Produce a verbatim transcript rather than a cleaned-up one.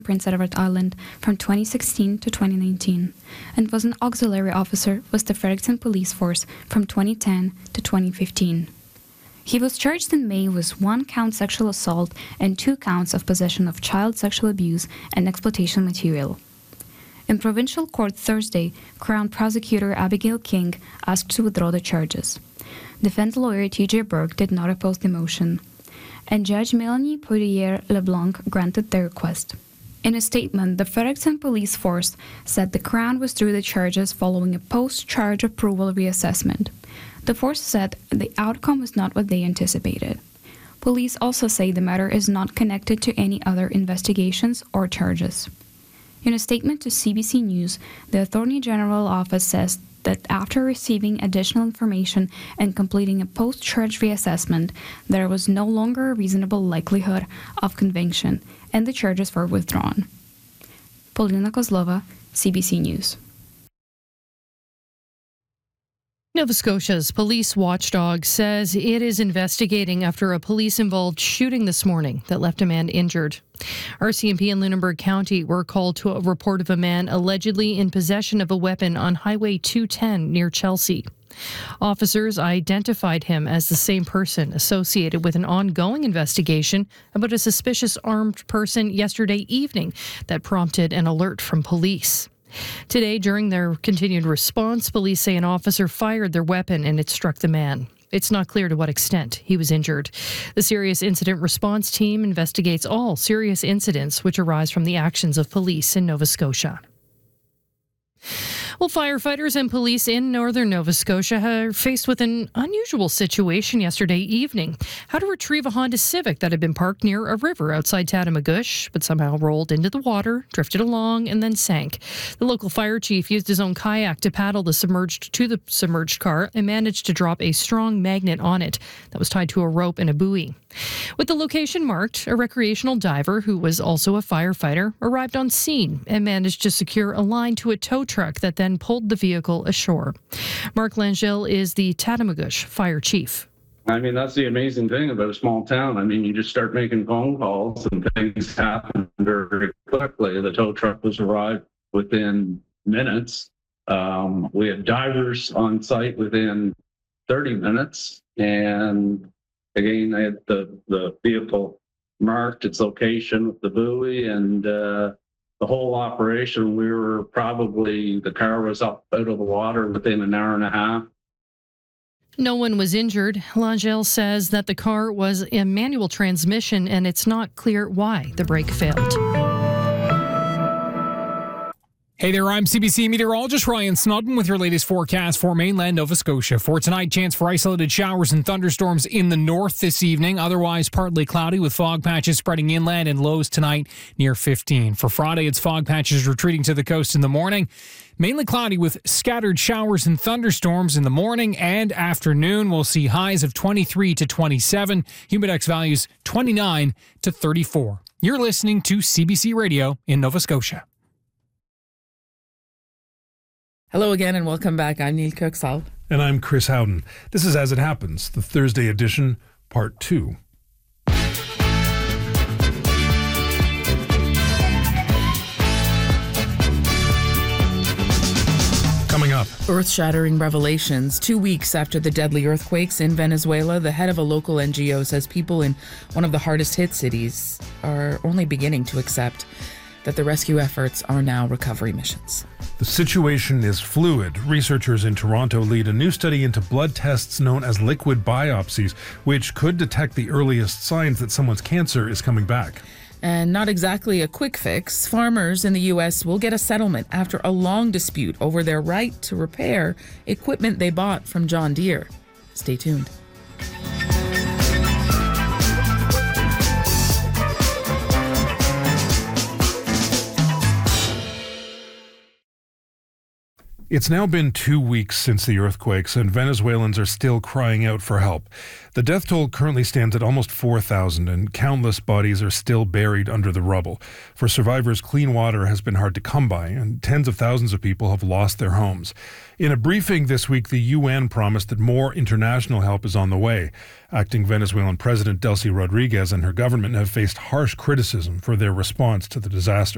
Prince Edward Island from twenty sixteen to twenty nineteen, and was an auxiliary officer with the Fredericton Police Force from twenty ten to twenty fifteen. He was charged in May with one count sexual assault and two counts of possession of child sexual abuse and exploitation material. In provincial court Thursday, Crown Prosecutor Abigail King asked to withdraw the charges. Defense lawyer T J Burke did not oppose the motion, and Judge Melanie Poirier LeBlanc granted the request. In a statement, the Fredericton Police Force said the Crown withdrew the charges following a post-charge approval reassessment. The force said the outcome was not what they anticipated. Police also say the matter is not connected to any other investigations or charges. In a statement to C B C News, the Attorney General's office says that after receiving additional information and completing a post-charge reassessment, there was no longer a reasonable likelihood of conviction, and the charges were withdrawn. Polina Kozlova, C B C News. Nova Scotia's police watchdog says it is investigating after a police-involved shooting this morning that left a man injured. R C M P in Lunenburg County were called to a report of a man allegedly in possession of a weapon on Highway two ten near Chelsea. Officers identified him as the same person associated with an ongoing investigation about a suspicious armed person yesterday evening that prompted an alert from police. Today, during their continued response, police say an officer fired their weapon and it struck the man. It's not clear to what extent he was injured. The Serious Incident Response Team investigates all serious incidents which arise from the actions of police in Nova Scotia. Well, firefighters and police in northern Nova Scotia are faced with an unusual situation yesterday evening. How to retrieve a Honda Civic that had been parked near a river outside Tatamagouche, but somehow rolled into the water, drifted along, and then sank. The local fire chief used his own kayak to paddle the submerged to the submerged car and managed to drop a strong magnet on it that was tied to a rope and a buoy. With the location marked, a recreational diver, who was also a firefighter, arrived on scene and managed to secure a line to a tow truck that then pulled the vehicle ashore. Mark Langell is the Tatamagouche fire chief. I mean, that's the amazing thing about a small town. I mean, you just start making phone calls and things happen very quickly. The tow truck was arrived within minutes. Um, we had divers on site within thirty minutes. And again, I had the, the vehicle marked, its location with the buoy, and uh, the whole operation, we were probably, the car was up out of the water within an hour and a half. No one was injured. Langell says that the car was a manual transmission and it's not clear why the brake failed. Hey there, I'm C B C meteorologist Ryan Snodden with your latest forecast for mainland Nova Scotia. For tonight, chance for isolated showers and thunderstorms in the north this evening. Otherwise, partly cloudy with fog patches spreading inland and lows tonight near fifteen. For Friday, it's fog patches retreating to the coast in the morning. Mainly cloudy with scattered showers and thunderstorms in the morning and afternoon. We'll see highs of twenty-three to twenty-seven, humidex values twenty-nine to thirty-four. You're listening to C B C Radio in Nova Scotia. Hello again and welcome back. I'm Neil Kirksall. And I'm Chris Howden. This is As It Happens, the Thursday edition, part two. Coming up. Earth-shattering revelations. Two weeks after the deadly earthquakes in Venezuela, the head of a local N G O says people in one of the hardest-hit cities are only beginning to accept that the rescue efforts are now recovery missions. The situation is fluid. Researchers in Toronto lead a new study into blood tests known as liquid biopsies, which could detect the earliest signs that someone's cancer is coming back. And not exactly a quick fix. Farmers in the U S will get a settlement after a long dispute over their right to repair equipment they bought from John Deere. Stay tuned. It's now been two weeks since the earthquakes, and Venezuelans are still crying out for help. The death toll currently stands at almost four thousand, and countless bodies are still buried under the rubble. For survivors, clean water has been hard to come by, and tens of thousands of people have lost their homes. In a briefing this week, the U N promised that more international help is on the way. Acting Venezuelan President Delcy Rodriguez and her government have faced harsh criticism for their response to the disaster.